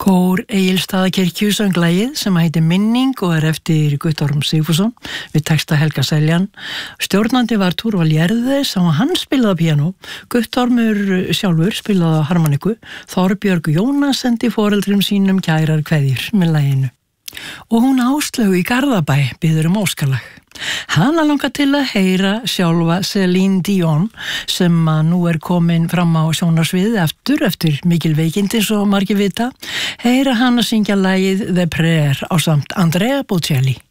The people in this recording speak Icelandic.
Kór Egilsstaðakirkju söng lagið sem heitir Minning og eftir Guttorm Sigfússon við texta Helga Seljan. Stjórnandi var Túrval Jærðes og hann spilaði á píanó. Guttormur sjálfur spilaði á harmoniku. Þorbjörg Jónas sendi foreldrum sínum kærar kveðjur með laginu. Og hún Áslaug í Garðabæ biður óskalag. Hana langar til að heyra sjálfa Celine Dion sem nú komin fram á sjónarsviði eftir mikil veikindi svo margir vita. Heyra hana syngja lagið The Prayer ásamt Andrea Bocelli.